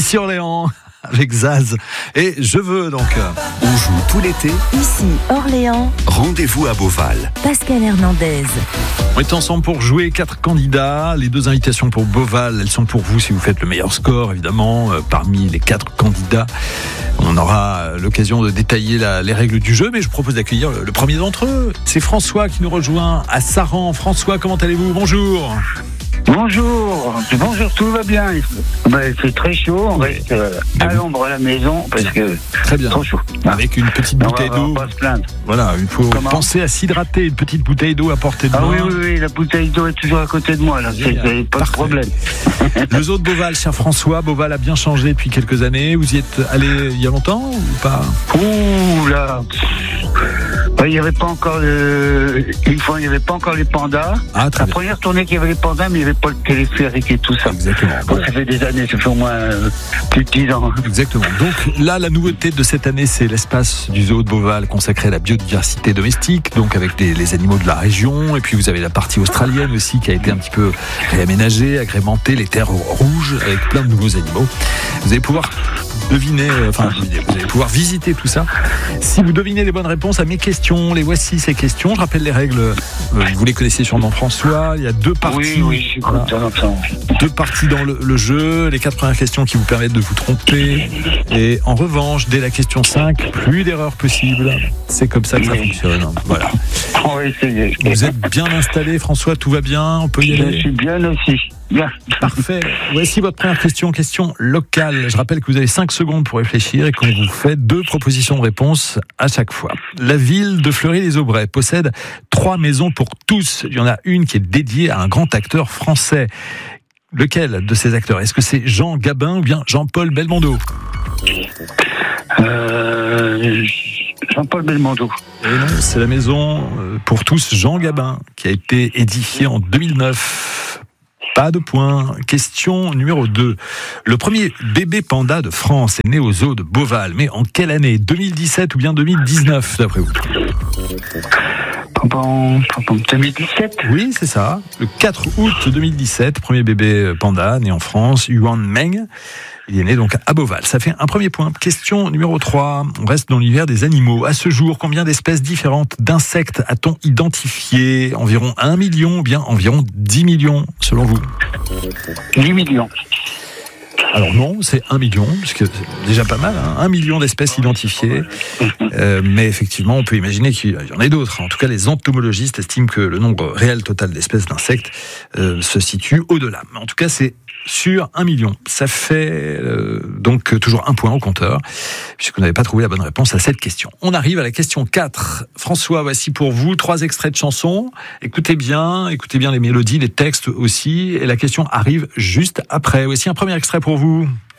Ici Orléans, avec Zaz. Et je veux donc... On joue tout l'été. Ici Orléans, Rendez-vous à Beauval. Pascal Hernandez. On est ensemble pour jouer 4 candidats. Les 2 invitations pour Beauval, elles sont pour vous si vous faites le meilleur score, évidemment, parmi les 4 candidats. On aura l'occasion de détailler les règles du jeu, mais je propose d'accueillir le premier d'entre eux. C'est François qui nous rejoint à Saran. François, comment allez-vous ? Bonjour. Bonjour, tout va bien. C'est très chaud, on reste à l'ombre à la maison parce que très bien. Trop chaud. Avec une petite bouteille d'eau. On va pas se plaindre. Voilà, il faut penser à s'hydrater, une petite bouteille d'eau à portée de main. Ah oui, la bouteille d'eau est toujours à côté de moi, là. C'est pas de problème. Le zoo de Beauval, cher François, Beauval a bien changé depuis quelques années. Vous y êtes allé il y a longtemps ou pas ? Ouh là. Il n'y avait pas encore une fois, il n'y avait pas encore les pandas. Ah, la première tournée qu'il y avait les pandas, mais il n'y avait pas le téléphérique et tout ça. Exactement. Bon, ça fait des années, ça fait au moins plus de 10 ans. Exactement. Donc là, la nouveauté de cette année, c'est l'espace du zoo de Beauval consacré à la biodiversité domestique, donc avec les animaux de la région. Et puis vous avez la partie australienne aussi qui a été un petit peu réaménagée, agrémentée, les terres rouges avec plein de nouveaux animaux. Vous allez pouvoir deviner, vous allez pouvoir visiter tout ça. Si vous devinez les bonnes réponses à mes questions, les voici ces questions. Je rappelle les règles. Vous les connaissez sûrement, François. Il y a 2 parties. Oui, je suis content. 2 parties dans le jeu. Les 4 premières questions qui vous permettent de vous tromper. Et en revanche, dès la question 5, plus d'erreurs possibles. C'est comme ça que ça fonctionne. Voilà. On va essayer. Vous êtes bien installé, François. Tout va bien. On peut y aller. Je suis bien aussi. Bien. Parfait. Voici votre première question locale. Je rappelle que vous avez 5 secondes pour réfléchir et qu'on vous fait 2 propositions de réponse à chaque fois. La ville de Fleury-les-Aubrais possède 3 maisons pour tous. Il y en a une qui est dédiée à un grand acteur français. Lequel de ces acteurs ? Est-ce que c'est Jean Gabin ou bien Jean-Paul Belmondo ? Jean-Paul Belmondo. Et non, c'est la maison pour tous Jean Gabin qui a été édifiée en 2009. Pas de point. Question numéro 2. Le premier bébé panda de France est né au zoo de Beauval. Mais en quelle année ? 2017 ou bien 2019, d'après vous ? 2017 ? Oui, c'est ça. Le 4 août 2017, premier bébé panda né en France, Yuan Meng. Il est né donc à Beauval. Ça fait un premier point. Question numéro 3. On reste dans l'univers des animaux. À ce jour, combien d'espèces différentes d'insectes a-t-on identifié ? Environ 1 million ou bien environ 10 millions, selon vous ? 10 millions. Alors non, c'est 1 million, parce que c'est déjà pas mal, 1 million d'espèces identifiées. Mais effectivement, on peut imaginer qu'il y en ait d'autres. En tout cas, les entomologistes estiment que le nombre réel total d'espèces d'insectes se situe au-delà. En tout cas, c'est sur 1 million. Ça fait donc toujours 1 point au compteur, puisque vous n'avez pas trouvé la bonne réponse à cette question. On arrive à la question 4. François, voici pour vous 3 extraits de chansons. Écoutez bien les mélodies, les textes aussi. Et la question arrive juste après. Voici un premier extrait pour vous.